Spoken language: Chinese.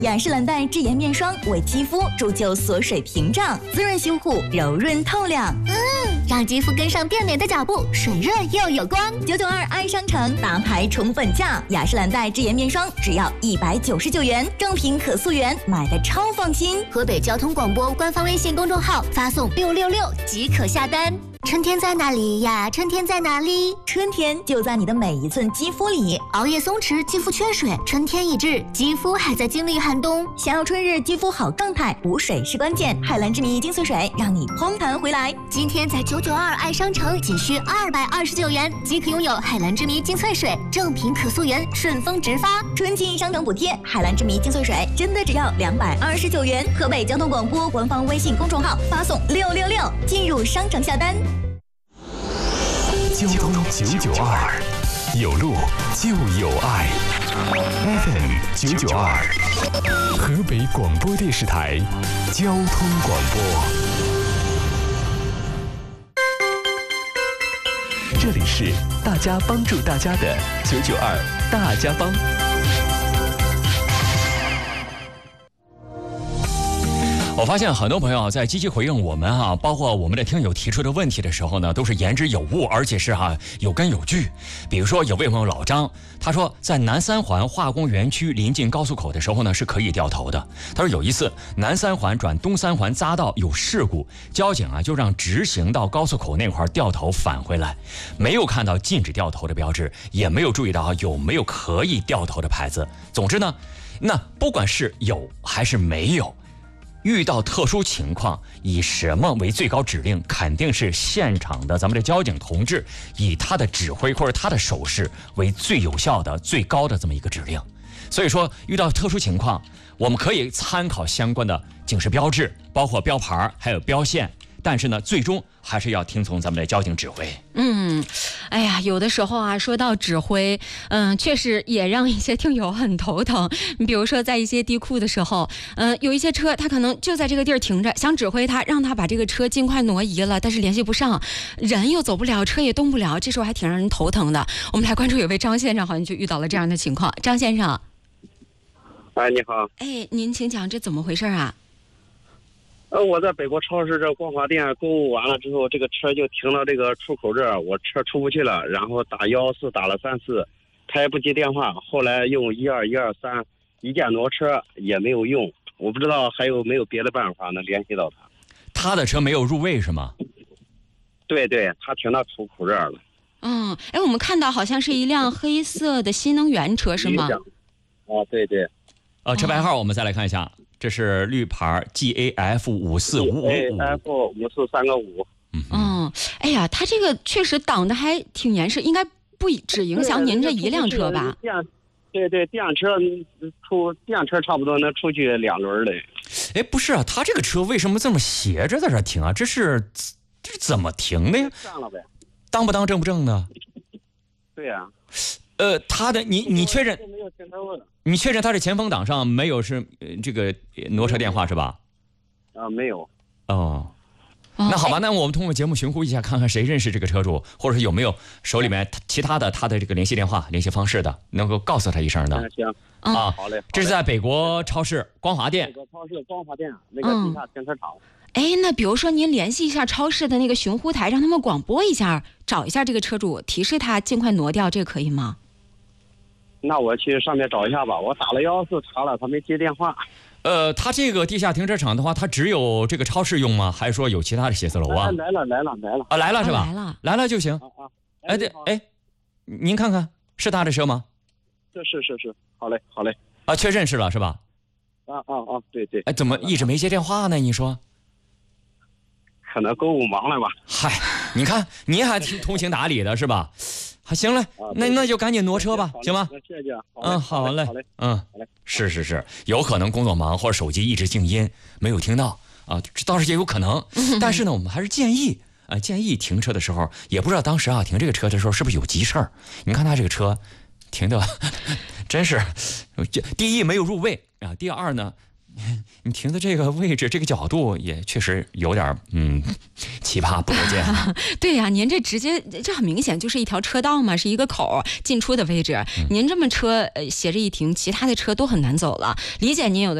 雅诗兰黛智颜面霜为肌肤铸就锁水屏障，滋润修护，柔润透亮。 让肌肤跟上变美的脚步，水润又有光。 992爱商城大牌宠粉价，雅诗兰黛智颜面霜只要199元，正品可溯源，买的超放心。 河北交通广播官方微信公众号发送666即可下单。春天在哪里呀？春天在哪里？ 春天就在你的每一寸肌肤里。 熬夜松弛，肌肤缺水，春天已至，肌肤还在经历寒冬。 想要春日肌肤好状态，补水是关键。海蓝之谜精粹水让你嘭弹回来。 今天在992爱商城仅需229元即可拥有海蓝之谜精粹水，正品可溯源，顺丰直发。 春季商城补贴，海蓝之谜精粹水真的只要229元。河北交通广播官方微信公众号发送666进入商城下单。 交通992，有路就有爱。FM 992，河北广播电视台交通广播。这里是大家帮助大家的992大家帮。 我发现很多朋友在积极回应我们包括我们的听友提出的问题的时候呢，都是言之有物，而且是有根有据。比如说有位朋友老张，他说在南三环化工园区临近高速口的时候呢是可以掉头的。他说有一次南三环转东三环匝道有事故，交警就让直行到高速口那块掉头返回来，没有看到禁止掉头的标志，也没有注意到有没有可以掉头的牌子。总之呢，那不管是有还是没有，遇到特殊情况，以什么为最高指令，肯定是现场的咱们的交警同志以他的指挥或者他的手势为最有效的、最高的这么一个指令。所以说，遇到特殊情况，我们可以参考相关的警示标志，包括标牌还有标线。但是呢，最终还是要听从咱们的交警指挥。 哎呀，有的时候说到指挥，确实也让一些听友很头疼。你比如说，在一些地库的时候，有一些车他可能就在这个地儿停着，想指挥他，让他把这个车尽快挪移了，但是联系不上，人又走不了，车也动不了，这时候还挺让人头疼的。我们来关注有位张先生，好像就遇到了这样的情况。张先生， 哎，你好。 哎，您请讲，这怎么回事啊？ 我在北国超市这光华店购物完了之后，这个车就停到这个出口这儿，我车出不去了，然后打114打了3次，他也不接电话，后来用12123一键挪车也没有用，我不知道还有没有别的办法能联系到他。 他的车没有入位是吗？ 对，他停到出口这儿了。 我们看到好像是一辆黑色的新能源车是吗？ 对。 车牌号我们再来看一下。这是绿牌 GAF54555。 哎呀，他这个确实挡得还挺严实，应该不只影响您这一辆车吧？ 对，电车差不多能出去2轮的。 哎，不是他这个车为什么这么斜着在这停啊？这是怎么停的呀？ 占了呗。 当不当正不正的？ 对呀。 他的你确认？你确认他的前风挡上没有是这个挪车电话是吧？ 没有。 那好吧，那我们通过节目寻呼一下，看看谁认识这个车主，或者是有没有手里面其他的他的这个联系电话、联系方式的，能够告诉他一声的。 行。好嘞。 这是在北国超市光华店。 北国超市光华店那个地下停车场。 那比如说您联系一下超市的那个寻呼台，让他们广播一下，找一下这个车主，提示他尽快挪掉，这个可以吗？ 那我去上面找一下吧，我打了114查了，他没接电话。 他这个地下停车场的话，他只有这个超市用吗？还是说有其他的写字楼啊？ 来了来了是吧？来了就行。您看看是他的车吗？ 是，好嘞。 确认是了是吧？ 对。 哎，怎么一直没接电话呢？你说？ 可能购物忙了吧？ 嗨，你看您还挺通情达理的是吧？行了，那就赶紧挪车吧，行吗？ 谢谢。 好嘞。 好嘞。 是，有可能工作忙或者手机一直静音没有听到这倒是也有可能。但是呢，我们还是建议停车的时候，也不知道当时停这个车的时候是不是有急事儿。你看他这个车停的真是，第一没有入位第二呢， 你停的这个位置、这个角度也确实有点奇葩，不多见。 对呀，您这直接这很明显就是一条车道嘛，是一个口进出的位置。您这么车斜着一停，其他的车都很难走了。理解您有的